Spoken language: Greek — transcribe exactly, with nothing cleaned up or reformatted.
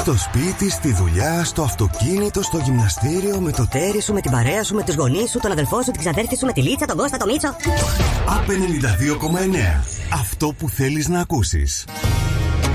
Στο σπίτι, στη δουλειά, στο αυτοκίνητο, στο γυμναστήριο, με το τέρι σου, με την παρέα σου, με τους γονείς σου, τον αδελφό σου, την ξαδέρφη σου, με τη Λίτσα, τον Κώστα, τον Μίτσο. Απ' ενενήντα δύο κόμμα εννέα. Αυτό που θέλεις να ακούσεις.